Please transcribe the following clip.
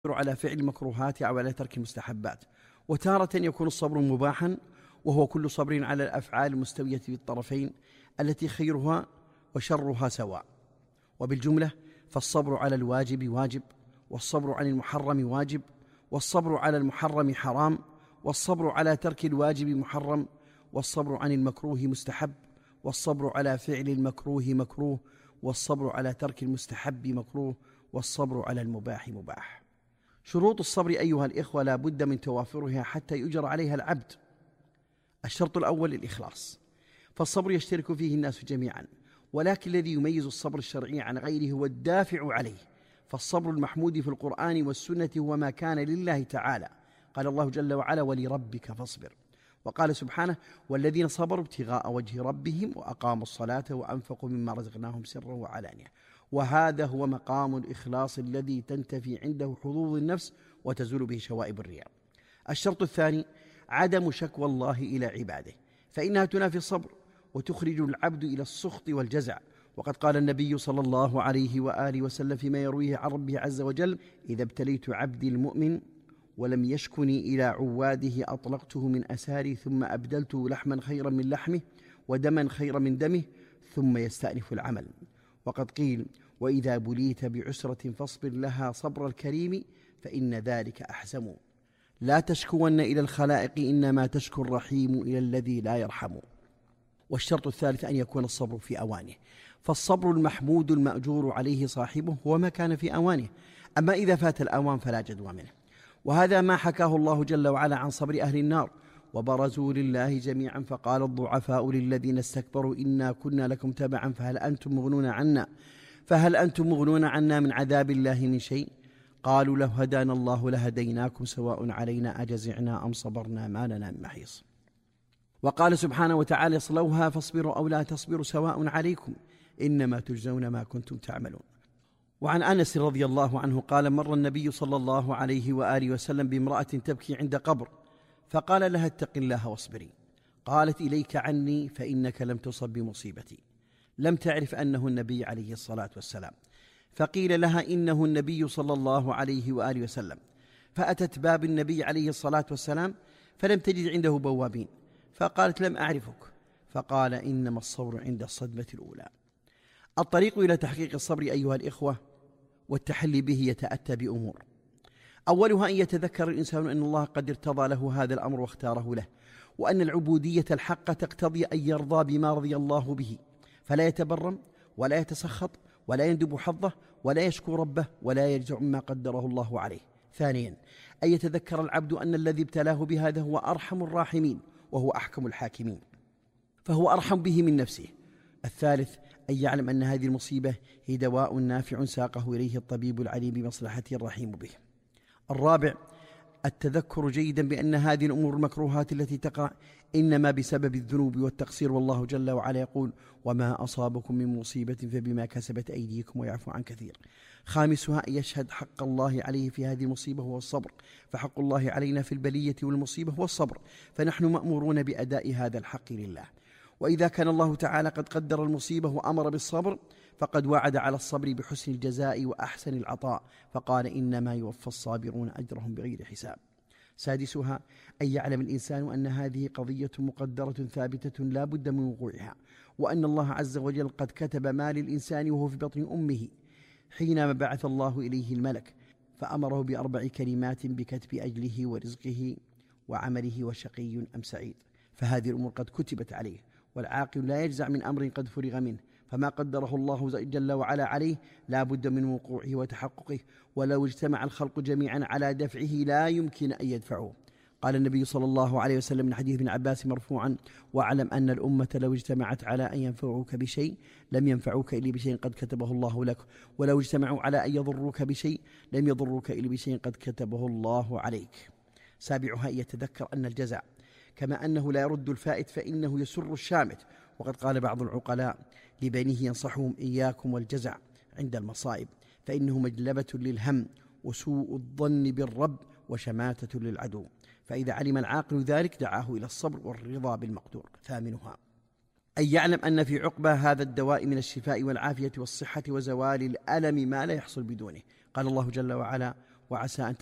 على فعل المكروهات أو على ترك المستحبات. وتارة يكون الصبر مباحا، وهو كل صبر على الأفعال المستوية بالطرفين التي خيرها وشرها سواء. وبالجملة فالصبر على الواجب واجب، والصبر عن المحرم واجب، والصبر على المحرم حرام، والصبر على ترك الواجب محرم، والصبر عن المكروه مستحب، والصبر على فعل المكروه مكروه، والصبر على ترك المستحب مكروه، والصبر على المباح مباح. شروط الصبر أيها الإخوة لا بد من توافرها حتى يؤجر عليها العبد. الشرط الأول الإخلاص، فالصبر يشترك فيه الناس جميعا، ولكن الذي يميز الصبر الشرعي عن غيره هو الدافع عليه. فالصبر المحمود في القرآن والسنة هو ما كان لله تعالى، قال الله جل وعلا: ولربك فاصبر. وقال سبحانه: والذين صبروا ابتغاء وجه ربهم وأقاموا الصلاة وأنفقوا مما رزقناهم سرا وعلانية. وهذا هو مقام الإخلاص الذي تنتفي عنده حظوظ النفس وتزول به شوائب الرياء. الشرط الثاني عدم شكوى الله إلى عباده، فإنها تنافي الصبر وتخرج العبد إلى السخط والجزع. وقد قال النبي صلى الله عليه وآله وسلم فيما يرويه عن ربه عز وجل: إذا ابتليت عبدي المؤمن ولم يشكني إلى عواده أطلقته من أساري، ثم أبدلته لحما خيرا من لحمه ودما خيرا من دمه، ثم يستأنف العمل. وقد قيل: وإذا بليت بعسرة فاصبر لها صبر الكريم فإن ذلك أحزم. لا تشكون إلى الخلائق، إنما تشكو الرحيم إلى الذي لا يرحم. والشرط الثالث أن يكون الصبر في أوانه، فالصبر المحمود المأجور عليه صاحبه هو ما كان في أوانه، أما إذا فات الأوان فلا جدوى منه. وهذا ما حكاه الله جل وعلا عن صبر أهل النار: وبرزوا لله جميعا فقال الضعفاء للذين استكبروا إنا كنا لكم تبعا فهل أنتم مغنون عنا من عذاب الله من شيء؟ قالوا لو هدانا الله لهديناكم سواء علينا أجزعنا أم صبرنا ما لنا من محيص. وقال سبحانه وتعالى: اصلوها فاصبروا أو لا تصبروا سواء عليكم إنما تجزون ما كنتم تعملون. وعن أنس رضي الله عنه قال: مر النبي صلى الله عليه وآله وسلم بامرأة تبكي عند قبر، فقال لها: اتق الله واصبري. قالت: إليك عني فإنك لم تصب بمصيبتي. لم تعرف أنه النبي عليه الصلاة والسلام، فقيل لها: إنه النبي صلى الله عليه وآله وسلم. فأتت باب النبي عليه الصلاة والسلام فلم تجد عنده بوابين، فقالت: لم أعرفك. فقال: إنما الصبر عند الصدمة الأولى. الطريق إلى تحقيق الصبر أيها الإخوة والتحلي به يتأتى بأمور. أولها أن يتذكر الإنسان أن الله قد ارتضى له هذا الأمر واختاره له، وأن العبودية الحقة تقتضي أن يرضى بما رضي الله به، فلا يتبرم ولا يتسخط ولا يندب حظه ولا يشكو ربه ولا يرجع مما قدره الله عليه. ثانيا أن يتذكر العبد أن الذي ابتلاه بهذا هو أرحم الراحمين وهو أحكم الحاكمين، فهو أرحم به من نفسه. الثالث أن يعلم أن هذه المصيبة هي دواء نافع ساقه إليه الطبيب العليم بمصلحته الرحيم به. الرابع التذكر جيدا بأن هذه الأمور المكروهات التي تقع إنما بسبب الذنوب والتقصير، والله جل وعلا يقول: وما أصابكم من مصيبة فبما كسبت أيديكم ويعفو عن كثير. خامسها أن يشهد حق الله عليه في هذه المصيبة هو الصبر، فحق الله علينا في البلية والمصيبة هو الصبر، فنحن مأمورون بأداء هذا الحق لله. وإذا كان الله تعالى قد قدر المصيبة وأمر بالصبر فقد وعد على الصبر بحسن الجزاء وأحسن العطاء، فقال: إنما يوفى الصابرون أجرهم بغير حساب. سادسها أن يعلم الإنسان أن هذه قضية مقدرة ثابتة لا بد من وقوعها، وأن الله عز وجل قد كتب ما للإنسان وهو في بطن أمه حينما بعث الله إليه الملك، فأمره بأربع كلمات بكتب أجله ورزقه وعمله وشقي أم سعيد. فهذه الأمور قد كتبت عليه، والعاقل لا يجزع من أمر قد فرغ منه، فما قدره الله جل وعلا عليه لا بد من وقوعه وتحققه، ولو اجتمع الخلق جميعا على دفعه لا يمكن أن يدفعوه. قال النبي صلى الله عليه وسلم من حديث ابن عباس مرفوعا: واعلم أن الأمة لو اجتمعت على أن ينفعوك بشيء لم ينفعوك إلا بشيء قد كتبه الله لك، ولو اجتمعوا على أن يضروك بشيء لم يضروك إلا بشيء قد كتبه الله عليك. سابعها أن يتذكر أن الجزع كما أنه لا يرد الفائت فإنه يسر الشامت، وقد قال بعض العقلاء لبنيه ينصحهم: إياكم والجزع عند المصائب، فإنه مجلبة للهم وسوء الظن بالرب وشماتة للعدو. فإذا علم العاقل ذلك دعاه إلى الصبر والرضا بالمقدور. ثامنها أن يعلم أن في عقبى هذا الدواء من الشفاء والعافية والصحة وزوال الألم ما لا يحصل بدونه. قال الله جل وعلا: وعسى أن